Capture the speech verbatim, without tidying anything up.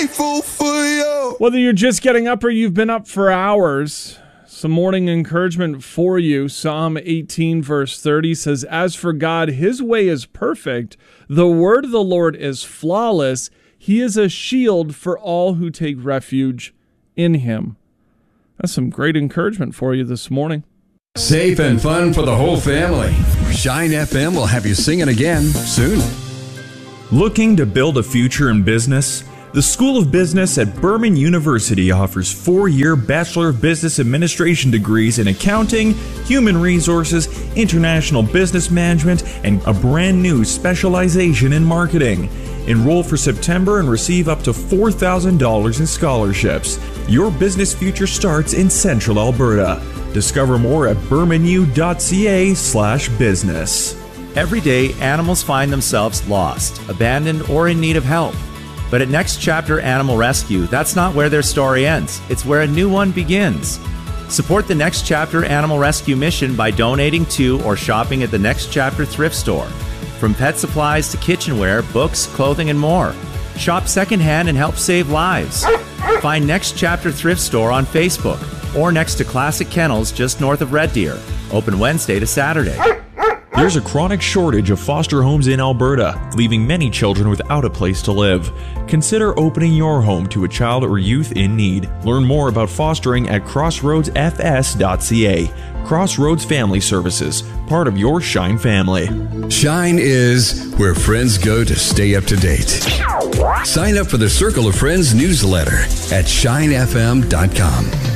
grateful for you. Whether you're just getting up or you've been up for hours, some morning encouragement for you. Psalm eighteen verse thirty says, "As for God, his way is perfect. The word of the Lord is flawless. He is a shield for all who take refuge in him." That's some great encouragement for you this morning. Safe and fun for the whole family. Shine F M will have you singing again soon. Looking to build a future in business? The School of Business at Berman University offers four-year Bachelor of Business Administration degrees in accounting, human resources, international business management, and a brand new specialization in marketing. Enroll for September and receive up to four thousand dollars in scholarships. Your business future starts in Central Alberta. Discover more at bermanu.ca slash business. Every day, animals find themselves lost, abandoned, or in need of help. But at Next Chapter Animal Rescue, that's not where their story ends. It's where a new one begins. Support the Next Chapter Animal Rescue mission by donating to or shopping at the Next Chapter thrift store. From pet supplies to kitchenware, books, clothing, and more. Shop secondhand and help save lives. Find Next Chapter Thrift Store on Facebook or next to Classic Kennels just north of Red Deer. Open Wednesday to Saturday. There's a chronic shortage of foster homes in Alberta, leaving many children without a place to live. Consider opening your home to a child or youth in need. Learn more about fostering at crossroads f s dot c a. Crossroads Family Services, part of your Shine family. Shine is where friends go to stay up to date. Sign up for the Circle of Friends newsletter at shine f m dot com.